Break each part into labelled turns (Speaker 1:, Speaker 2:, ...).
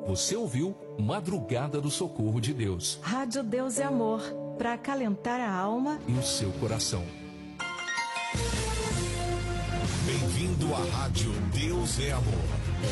Speaker 1: Você ouviu Madrugada do Socorro de Deus.
Speaker 2: Rádio Deus é Amor, para acalentar a alma
Speaker 1: e o seu coração.
Speaker 3: Bem-vindo à Rádio Deus é Amor.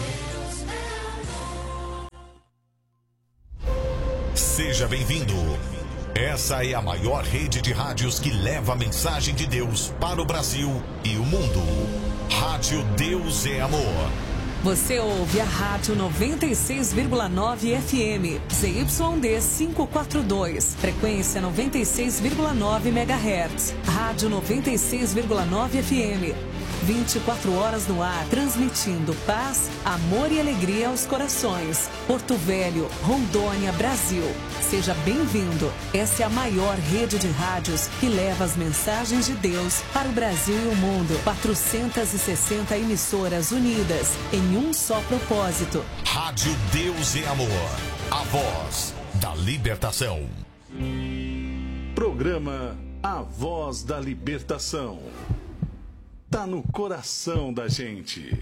Speaker 3: Seja bem-vindo. Essa é a maior rede de rádios que leva a mensagem de Deus para o Brasil e o mundo. Rádio Deus é Amor.
Speaker 4: Você ouve a Rádio 96,9 FM, ZYD 542, frequência 96,9 MHz. Rádio 96,9 FM, 24 horas no ar, transmitindo paz, amor e alegria aos corações. Porto Velho, Rondônia, Brasil. Seja bem-vindo. Essa é a maior rede de rádios que leva as mensagens de Deus para o Brasil e o mundo. 460 emissoras unidas em um só propósito.
Speaker 3: Rádio Deus é Amor, a voz da libertação.
Speaker 5: Programa A Voz da Libertação. Tá no coração da gente.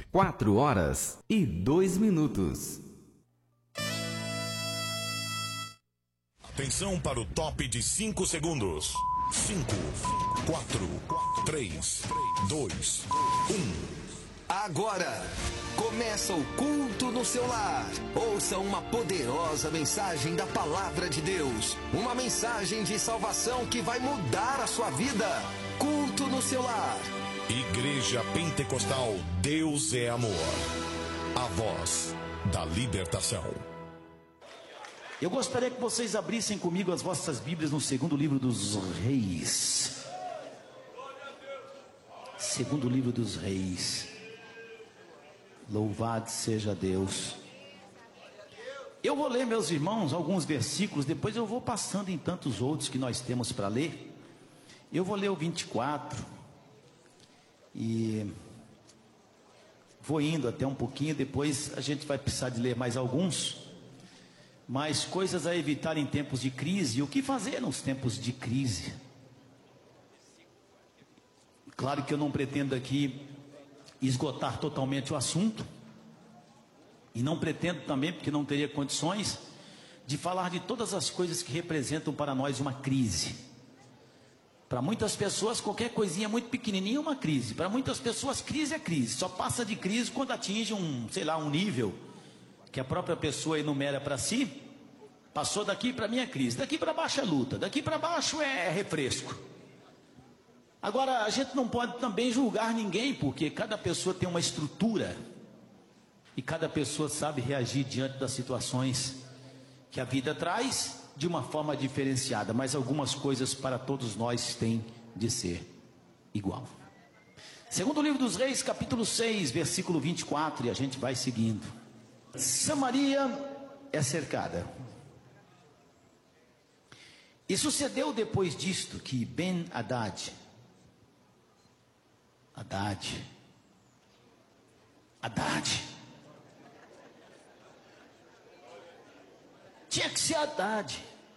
Speaker 6: 4h02.
Speaker 3: Atenção para o top de 5 segundos. 5, 4, 3, 2, 1.
Speaker 7: Agora, começa o culto no seu lar. Ouça uma poderosa mensagem da Palavra de Deus. Uma mensagem de salvação que vai mudar a sua vida. Culto no seu lar.
Speaker 3: Igreja Pentecostal Deus é Amor. A voz da libertação.
Speaker 8: Eu gostaria que vocês abrissem comigo as vossas Bíblias no segundo livro dos Reis. Segundo livro dos Reis. Louvado seja Deus. Eu vou ler, meus irmãos, alguns versículos, depois eu vou passando em tantos outros que nós temos para ler. Eu vou ler o 24 e vou indo até um pouquinho, depois a gente vai precisar de ler mais alguns. Mas coisas a evitar em tempos de crise. E o que fazer nos tempos de crise? Claro que eu não pretendo aqui esgotar totalmente o assunto. E não pretendo também, porque não teria condições, de falar de todas as coisas que representam para nós uma crise. Para muitas pessoas, qualquer coisinha muito pequenininha é uma crise. Para muitas pessoas, crise é crise. Só passa de crise quando atinge um nível que a própria pessoa enumera para si. Passou daqui para mim é crise, daqui para baixo é luta, daqui para baixo é refresco. Agora, a gente não pode também julgar ninguém, porque cada pessoa tem uma estrutura e cada pessoa sabe reagir diante das situações que a vida traz de uma forma diferenciada, mas algumas coisas para todos nós têm de ser igual. Segundo o livro dos Reis, capítulo 6, versículo 24, e a gente vai seguindo. Samaria é cercada. E sucedeu depois disto que Ben-Hadad tinha que ser Haddad,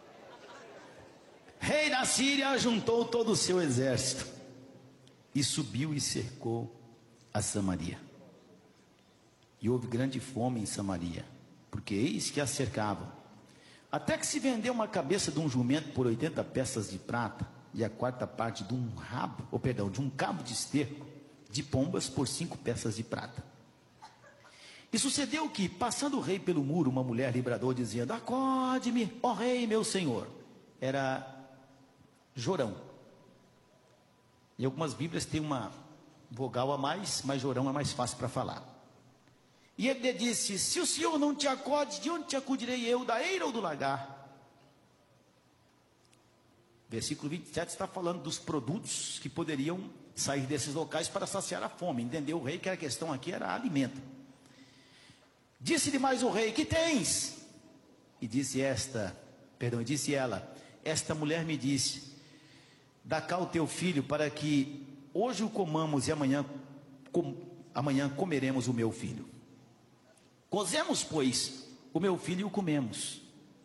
Speaker 8: rei da Síria, juntou todo o seu exército e subiu e cercou a Samaria. E houve grande fome em Samaria, porque eis que a cercavam, até que se vendeu uma cabeça de um jumento por 80 peças de prata, e a quarta parte de um cabo de esterco de pombas por 5 peças de prata. E sucedeu que, passando o rei pelo muro, uma mulher lhe bradou, dizendo: acorde-me, ó rei, meu senhor. Era Jorão. Em algumas Bíblias tem uma vogal a mais, mas Jorão é mais fácil para falar. E ele lhe disse: se o senhor não te acode, de onde te acudirei eu, da eira ou do lagar? Versículo 27 está falando dos produtos que poderiam sair desses locais para saciar a fome. Entendeu o rei que a questão aqui era alimento. Disse-lhe mais o rei: que tens? E disse ela: esta mulher me disse: dá cá o teu filho, para que hoje o comamos e amanhã comeremos o meu filho. Cozemos, pois, o meu filho e o comemos.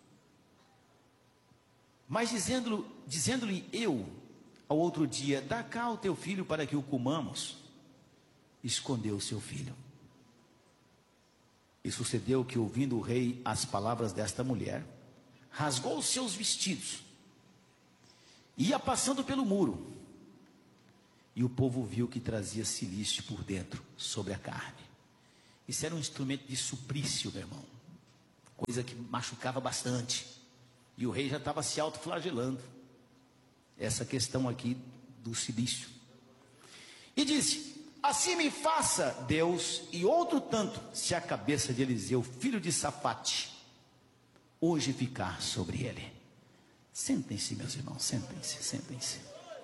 Speaker 8: Mas dizendo-lhe eu ao outro dia: dá cá o teu filho para que o comamos, escondeu o seu filho. E sucedeu que, ouvindo o rei as palavras desta mulher, rasgou os seus vestidos, ia passando pelo muro, e o povo viu que trazia cilício por dentro, sobre a carne. Isso era um instrumento de suplício, meu irmão, coisa que machucava bastante, e o rei já estava se autoflagelando, essa questão aqui do cilício. E disse: assim me faça Deus e outro tanto, se a cabeça de Eliseu, filho de Safate, hoje ficar sobre ele. Sentem-se, meus irmãos, sentem-se, sentem-se.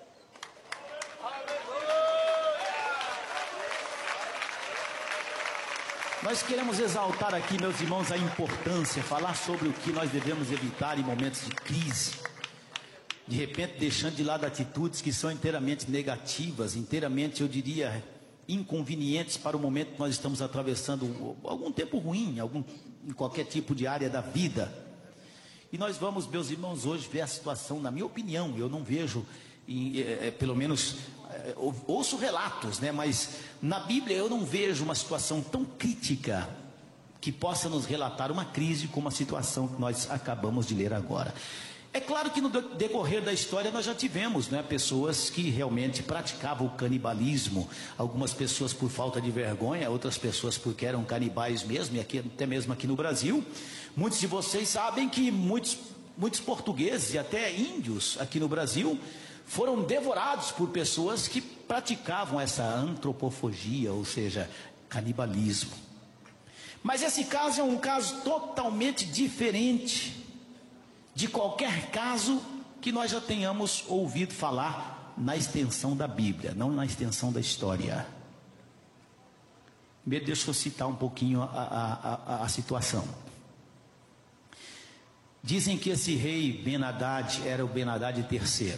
Speaker 8: Nós queremos exaltar aqui, meus irmãos, a importância, falar sobre o que nós devemos evitar em momentos de crise. De repente, deixando de lado atitudes que são inteiramente negativas, inteiramente, eu diria, inconvenientes para o momento que nós estamos atravessando, algum tempo ruim, em qualquer tipo de área da vida. E nós vamos, meus irmãos, hoje ver a situação, na minha opinião, eu não vejo, pelo menos, ouço relatos, né? Mas na Bíblia eu não vejo uma situação tão crítica que possa nos relatar uma crise como a situação que nós acabamos de ler agora. É claro que no decorrer da história nós já tivemos, né, pessoas que realmente praticavam o canibalismo, algumas pessoas por falta de vergonha, outras pessoas porque eram canibais mesmo, e aqui, até mesmo aqui no Brasil. Muitos de vocês sabem que muitos portugueses e até índios aqui no Brasil foram devorados por pessoas que praticavam essa antropofagia, ou seja, canibalismo. Mas esse caso é um caso totalmente diferente de qualquer caso que nós já tenhamos ouvido falar na extensão da Bíblia, não na extensão da história. Deixa eu citar um pouquinho a situação. Dizem que esse rei Ben-Hadad era o Ben-Hadad III,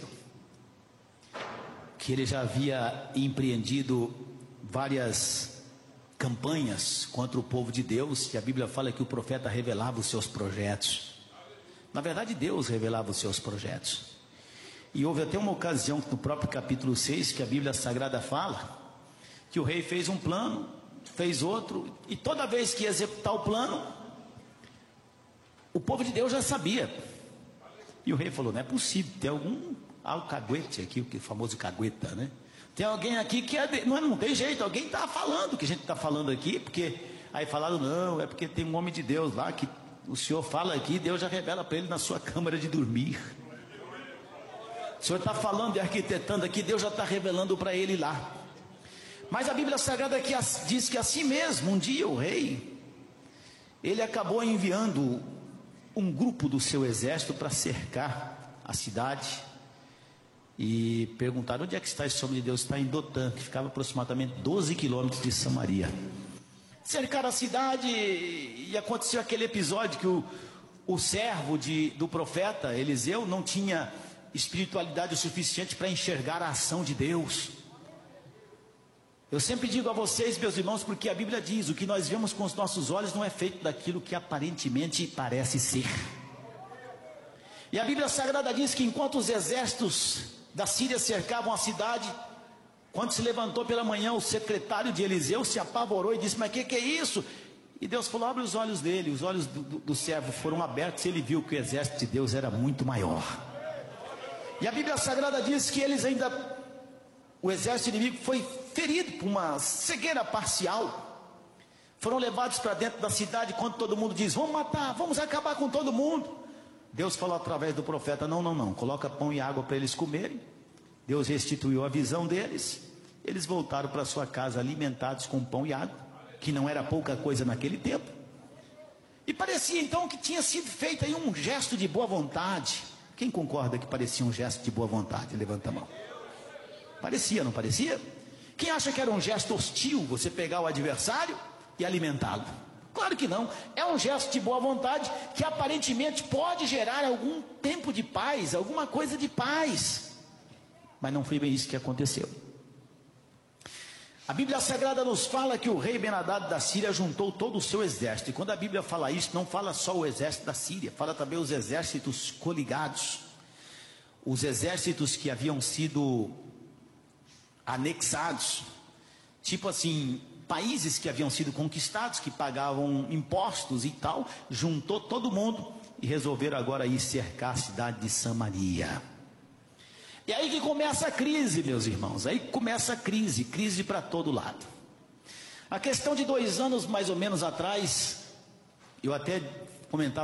Speaker 8: que ele já havia empreendido várias campanhas contra o povo de Deus, que a Bíblia fala que o profeta revelava os seus projetos. Na verdade, Deus revelava os seus projetos. E houve até uma ocasião, no próprio capítulo 6, que a Bíblia Sagrada fala, que o rei fez um plano, fez outro, e toda vez que ia executar o plano, o povo de Deus já sabia. E o rei falou: não é possível, tem algum alcaguete aqui, o famoso cagueta, né? Tem alguém aqui que não tem jeito, alguém está falando o que a gente está falando aqui, porque aí falaram: não, é porque tem um homem de Deus lá que o senhor fala aqui, Deus já revela para ele na sua câmara de dormir. O senhor está falando e arquitetando aqui, Deus já está revelando para ele lá. Mas a Bíblia Sagrada aqui diz que assim mesmo, um dia o rei, ele acabou enviando um grupo do seu exército para cercar a cidade. E perguntaram: onde é que está esse homem de Deus? Está em Dotã, que ficava aproximadamente 12 quilômetros de Samaria. Cercaram a cidade e aconteceu aquele episódio que o servo do profeta Eliseu não tinha espiritualidade o suficiente para enxergar a ação de Deus. Eu sempre digo a vocês, meus irmãos, porque a Bíblia diz: o que nós vemos com os nossos olhos não é feito daquilo que aparentemente parece ser. E a Bíblia Sagrada diz que enquanto os exércitos da Síria cercavam a cidade, quando se levantou pela manhã, o secretário de Eliseu se apavorou e disse: mas que é isso? E Deus falou: abre os olhos dele. Os olhos do servo foram abertos e ele viu que o exército de Deus era muito maior. E a Bíblia Sagrada diz que o exército inimigo foi ferido por uma cegueira parcial. Foram levados para dentro da cidade, quando todo mundo diz: vamos matar, vamos acabar com todo mundo. Deus falou através do profeta: não, coloca pão e água para eles comerem. Deus restituiu a visão deles. Eles voltaram para sua casa alimentados com pão e água, que não era pouca coisa naquele tempo. E parecia então que tinha sido feito aí um gesto de boa vontade. Quem concorda que parecia um gesto de boa vontade? Levanta a mão. Parecia, não parecia? Quem acha que era um gesto hostil, você pegar o adversário e alimentá-lo? Claro que não. É um gesto de boa vontade que aparentemente pode gerar algum tempo de paz, alguma coisa de paz. Mas não foi bem isso que aconteceu. A Bíblia Sagrada nos fala que o rei Ben-Hadad da Síria juntou todo o seu exército. E quando a Bíblia fala isso, não fala só o exército da Síria, fala também os exércitos coligados, os exércitos que haviam sido anexados. Tipo assim, países que haviam sido conquistados, que pagavam impostos e tal, juntou todo mundo e resolveram agora ir cercar a cidade de Samaria. E aí que começa a crise, meus irmãos, aí começa a crise para todo lado. A questão de 2 anos mais ou menos atrás, eu até comentava